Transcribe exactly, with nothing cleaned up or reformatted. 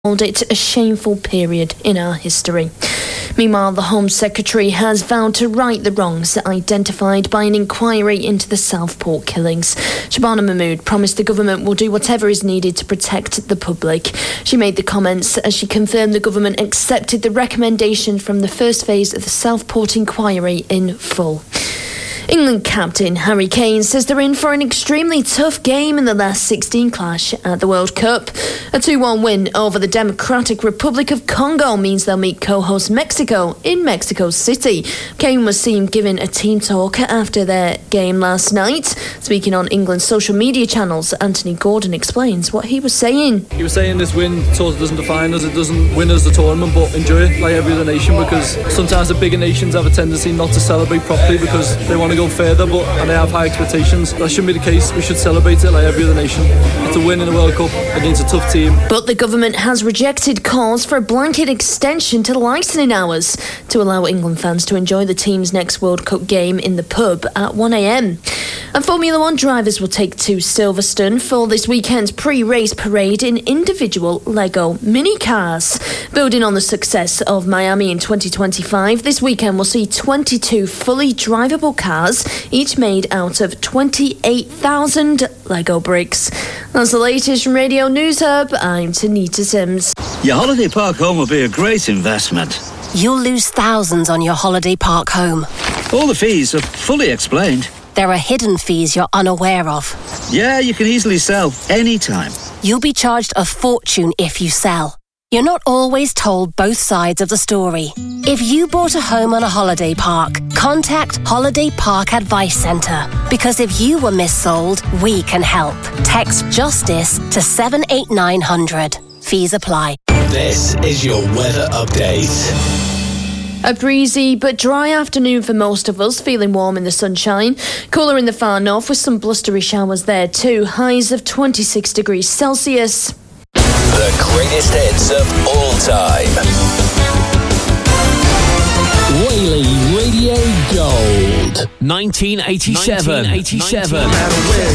called it a shameful period in our history. Meanwhile, the Home Secretary has vowed to right the wrongs identified by an inquiry into the Southport killings. Shabana Mahmood promised the government will do whatever is needed to protect the public. She made the comments as she confirmed the government accepted the recommendation from the first phase of the Southport inquiry in full. England captain Harry Kane says they're in for an extremely tough game in the last sixteen clash at the World Cup. A two one win over the Democratic Republic of Congo means they'll meet co-host Mexico in Mexico City. Kane was seen giving a team talk after their game last night. Speaking on England's social media channels, Anthony Gordon explains what he was saying. He was saying this win totally doesn't define us, it doesn't win us the tournament, but enjoy it like every other nation, because sometimes the bigger nations have a tendency not to celebrate properly because they want to go further, but and they have high expectations. That shouldn't be the case. We should celebrate it like every other nation. It's a win in the World Cup against a tough team. But the government has rejected calls for a blanket extension to the licensing hours to allow England fans to enjoy the team's next World Cup game in the pub at one a m. And Formula One drivers will take to Silverstone for this weekend's pre-race parade in individual Lego mini cars. Building on the success of Miami in twenty twenty-five, this weekend will see twenty-two fully drivable cars, each made out of twenty-eight thousand Lego bricks. That's the latest from Radio News Hub. I'm Tanita Sims. Your holiday park home will be a great investment. You'll lose thousands on your holiday park home. All the fees are fully explained. There are hidden fees you're unaware of. Yeah, you can easily sell anytime. You'll be charged a fortune if you sell. You're not always told both sides of the story. If you bought a home on a holiday park, contact Holiday Park Advice Centre. Because if you were missold, we can help. Text JUSTICE to seven eight nine hundred. Fees apply. This is your weather update. A breezy but dry afternoon for most of us, feeling warm in the sunshine. Cooler in the far north with some blustery showers there too. Highs of twenty-six degrees Celsius. The greatest hits of all time. Whaley Radio Gold. nineteen eighty-seven. nineteen eighty-seven.